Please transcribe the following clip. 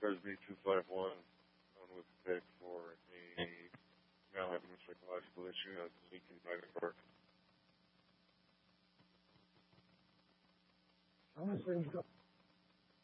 Presby 251 on with the pick for a now having a psychological issue as a leak in private park. How many things go?